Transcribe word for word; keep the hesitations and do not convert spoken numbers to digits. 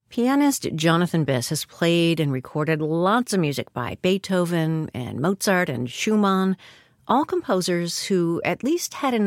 Pianist Jonathan Biss has played and recorded lots of music by Beethoven and Mozart and Schumann, all composers who at least had an